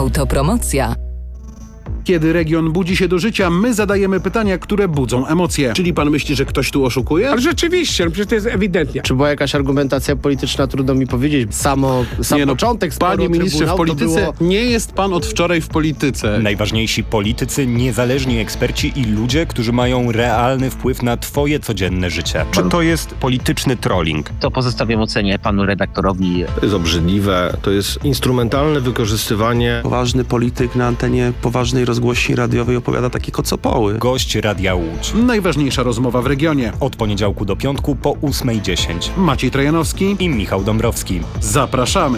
Autopromocja. Kiedy region budzi się do życia, my zadajemy pytania, które budzą emocje. Czyli pan myśli, że ktoś tu oszukuje? Ale rzeczywiście, przecież to jest ewidentnie. Czy była jakaś argumentacja polityczna, trudno mi powiedzieć. Sam początek sporu Panie ministrze, w polityce było... nie jest pan od wczoraj w polityce. Najważniejsi politycy, niezależni eksperci i ludzie, którzy mają realny wpływ na twoje codzienne życie. Czy to jest polityczny trolling? To pozostawiam ocenie panu redaktorowi. To jest obrzydliwe, to jest instrumentalne wykorzystywanie. Poważny polityk na antenie poważnej rozgłośni radiowej opowiada takie kocopoły. Gość Radia Łódź. Najważniejsza rozmowa w regionie. Od poniedziałku do piątku po 8:10. Maciej Trojanowski I Michał Dąbrowski. Zapraszamy.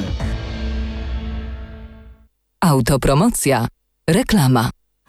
Autopromocja. Reklama.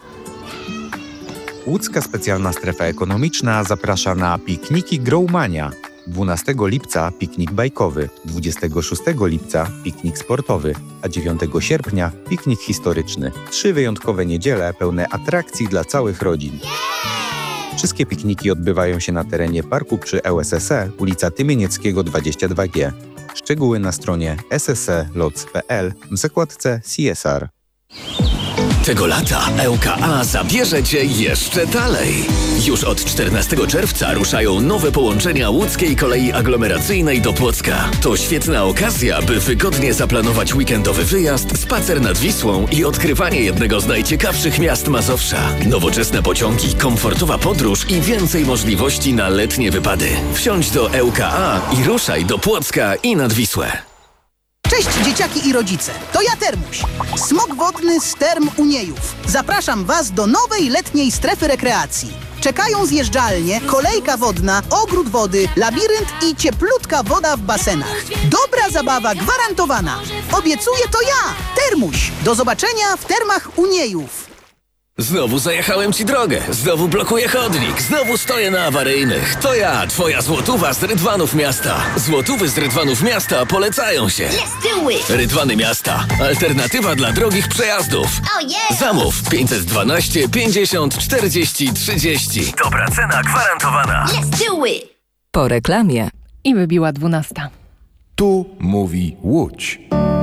Łódzka Specjalna Strefa Ekonomiczna zaprasza na pikniki Growmania. 12 lipca piknik bajkowy, 26 lipca piknik sportowy, a 9 sierpnia piknik historyczny. 3 wyjątkowe niedziele pełne atrakcji dla całych rodzin. Wszystkie pikniki odbywają się na terenie parku przy ŁSSE, ulica Tymienieckiego 22G. Szczegóły na stronie ssloc.pl w zakładce CSR. Tego lata ŁKA zabierze Cię jeszcze dalej. Już od 14 czerwca ruszają nowe połączenia łódzkiej kolei aglomeracyjnej do Płocka. To świetna okazja, by wygodnie zaplanować weekendowy wyjazd, spacer nad Wisłą i odkrywanie jednego z najciekawszych miast Mazowsza. Nowoczesne pociągi, komfortowa podróż i więcej możliwości na letnie wypady. Wsiądź do ŁKA i ruszaj do Płocka i nad Wisłę. Cześć dzieciaki i rodzice, to ja Termuś, smok wodny z Term Uniejów. Zapraszam Was do nowej letniej strefy rekreacji. Czekają zjeżdżalnie, kolejka wodna, ogród wody, labirynt i cieplutka woda w basenach. Dobra zabawa gwarantowana. Obiecuję to ja, Termuś. Do zobaczenia w Termach Uniejów. Znowu zajechałem Ci drogę, znowu blokuję chodnik, znowu stoję na awaryjnych. To ja, Twoja złotówa z Rydwanów Miasta. Złotówy z Rydwanów Miasta polecają się. Rydwany Miasta. Alternatywa dla drogich przejazdów. Zamów 512 50 40 30. Dobra cena gwarantowana. Po reklamie. I wybiła 12. Tu mówi Łódź.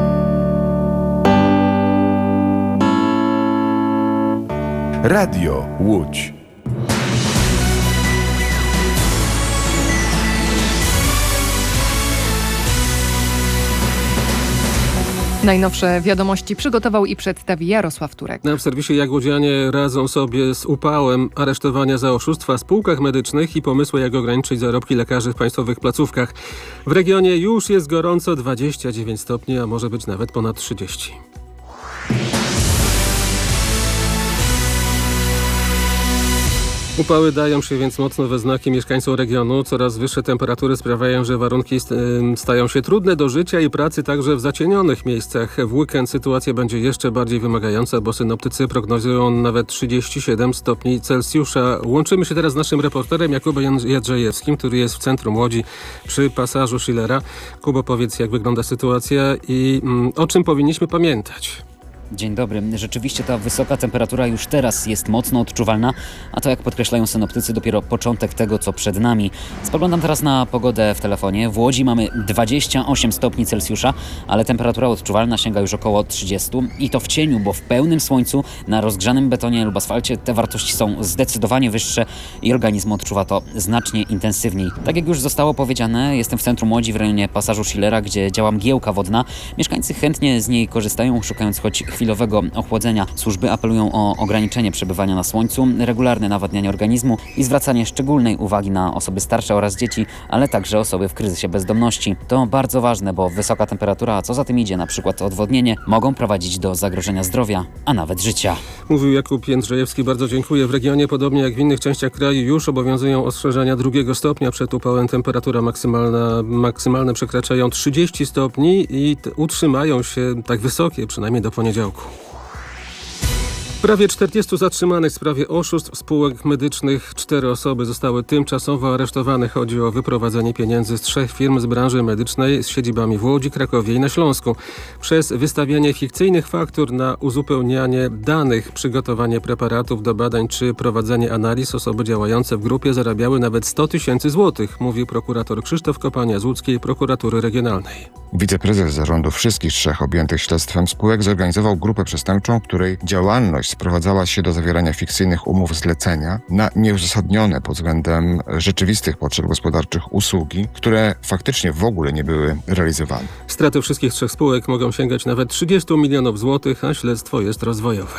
Radio Łódź. Najnowsze wiadomości przygotował i przedstawi Jarosław Turek. W serwisie Jak łodzianie radzą sobie z upałem aresztowania za oszustwa w spółkach medycznych i pomysły, jak ograniczyć zarobki lekarzy w państwowych placówkach. W regionie już jest gorąco, 29 stopni, a może być nawet ponad 30. Upały dają się więc mocno we znaki mieszkańcom regionu. Coraz wyższe temperatury sprawiają, że warunki stają się trudne do życia i pracy także w zacienionych miejscach. W weekend sytuacja będzie jeszcze bardziej wymagająca, bo synoptycy prognozują nawet 37 stopni Celsjusza. Łączymy się teraz z naszym reporterem Jakubem Jadrzejewskim, który jest w centrum Łodzi przy pasażu Schillera. Kubo, powiedz, jak wygląda sytuacja i o czym powinniśmy pamiętać? Dzień dobry. Rzeczywiście ta wysoka temperatura już teraz jest mocno odczuwalna, a to, jak podkreślają synoptycy, dopiero początek tego, co przed nami. Spoglądam teraz na pogodę w telefonie. W Łodzi mamy 28 stopni Celsjusza, ale temperatura odczuwalna sięga już około 30 i to w cieniu, bo w pełnym słońcu na rozgrzanym betonie lub asfalcie te wartości są zdecydowanie wyższe i organizm odczuwa to znacznie intensywniej. Tak jak już zostało powiedziane, jestem w centrum Łodzi w rejonie pasażu Schillera, gdzie działa mgiełka wodna. Mieszkańcy chętnie z niej korzystają, szukając choć chwilowego ochłodzenia. Służby apelują o ograniczenie przebywania na słońcu, regularne nawadnianie organizmu i zwracanie szczególnej uwagi na osoby starsze oraz dzieci, ale także osoby w kryzysie bezdomności. To bardzo ważne, bo wysoka temperatura, a co za tym idzie, na przykład odwodnienie, mogą prowadzić do zagrożenia zdrowia, a nawet życia. Mówił Jakub Jędrzejewski, bardzo dziękuję. W regionie, podobnie jak w innych częściach kraju, już obowiązują ostrzeżenia 2 stopnia przed upałem. Temperatura maksymalne przekraczają 30 stopni i utrzymają się tak wysokie, przynajmniej do poniedziałku. Prawie 40 zatrzymanych w sprawie oszustw spółek medycznych. 4 osoby zostały tymczasowo aresztowane. Chodzi o wyprowadzenie pieniędzy z 3 firm z branży medycznej z siedzibami w Łodzi, Krakowie i na Śląsku. Przez wystawianie fikcyjnych faktur na uzupełnianie danych, przygotowanie preparatów do badań czy prowadzenie analiz osoby działające w grupie zarabiały nawet 100 000 złotych, mówił prokurator Krzysztof Kopania z łódzkiej prokuratury regionalnej. Wiceprezes zarządu wszystkich 3 objętych śledztwem spółek zorganizował grupę przestępczą, której działalność sprowadzała się do zawierania fikcyjnych umów zlecenia na nieuzasadnione pod względem rzeczywistych potrzeb gospodarczych usługi, które faktycznie w ogóle nie były realizowane. Straty wszystkich 3 spółek mogą sięgać nawet 30 milionów złotych, a śledztwo jest rozwojowe.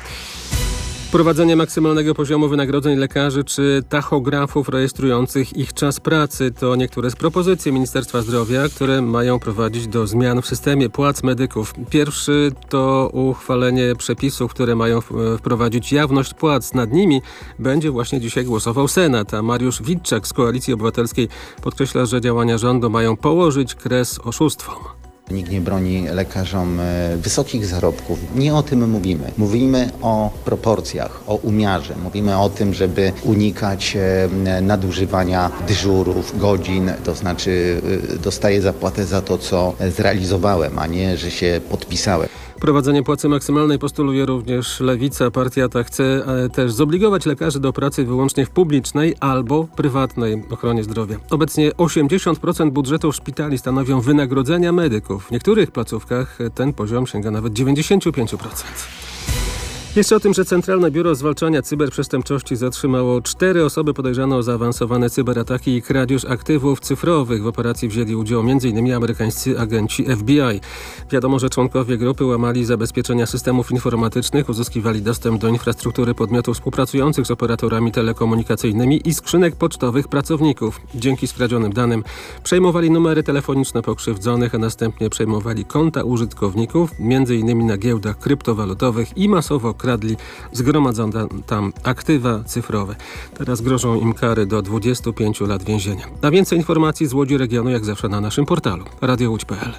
Wprowadzenie maksymalnego poziomu wynagrodzeń lekarzy czy tachografów rejestrujących ich czas pracy to niektóre z propozycji Ministerstwa Zdrowia, które mają prowadzić do zmian w systemie płac medyków. Pierwszy to uchwalenie przepisów, które mają wprowadzić jawność płac. Nad nimi będzie właśnie dzisiaj głosował Senat, a Mariusz Witczak z Koalicji Obywatelskiej podkreśla, że działania rządu mają położyć kres oszustwom. Nikt nie broni lekarzom wysokich zarobków. Nie o tym mówimy. Mówimy o proporcjach, o umiarze. Mówimy o tym, żeby unikać nadużywania dyżurów, godzin. To znaczy dostaję zapłatę za to, co zrealizowałem, a nie, że się podpisałem. Wprowadzenie płacy maksymalnej postuluje również Lewica. Partia ta chce też zobligować lekarzy do pracy wyłącznie w publicznej albo prywatnej ochronie zdrowia. Obecnie 80% budżetów szpitali stanowią wynagrodzenia medyków. W niektórych placówkach ten poziom sięga nawet 95%. Jeszcze o tym, że Centralne Biuro Zwalczania Cyberprzestępczości zatrzymało 4 osoby podejrzane o zaawansowane cyberataki i kradzież aktywów cyfrowych. W operacji wzięli udział m.in. amerykańscy agenci FBI. Wiadomo, że członkowie grupy łamali zabezpieczenia systemów informatycznych, uzyskiwali dostęp do infrastruktury podmiotów współpracujących z operatorami telekomunikacyjnymi i skrzynek pocztowych pracowników. Dzięki skradzionym danym przejmowali numery telefoniczne pokrzywdzonych, a następnie przejmowali konta użytkowników, m.in. na giełdach kryptowalutowych i masowo kradli zgromadzone tam aktywa cyfrowe. Teraz grożą im kary do 25 lat więzienia. A więcej informacji z Łodzi regionu jak zawsze na naszym portalu radiołódź.pl.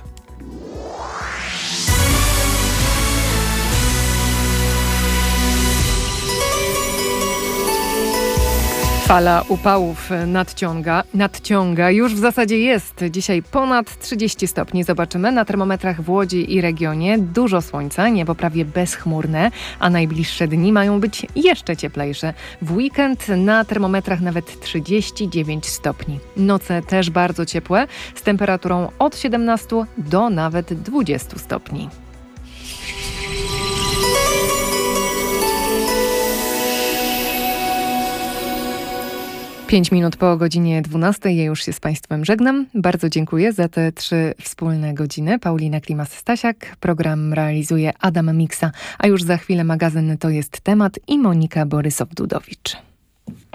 Fala upałów nadciąga. Już w zasadzie jest dzisiaj ponad 30 stopni. Zobaczymy na termometrach w Łodzi i regionie. Dużo słońca, niebo prawie bezchmurne, a najbliższe dni mają być jeszcze cieplejsze. W weekend na termometrach nawet 39 stopni. Noce też bardzo ciepłe, z temperaturą od 17 do nawet 20 stopni. Pięć minut po godzinie 12. Ja już się z Państwem żegnam. Bardzo dziękuję za te 3 wspólne godziny. Paulina Klimas-Stasiak. Program realizuje Adam Miksa. A już za chwilę magazyn To jest temat i Monika Borysow-Dudowicz.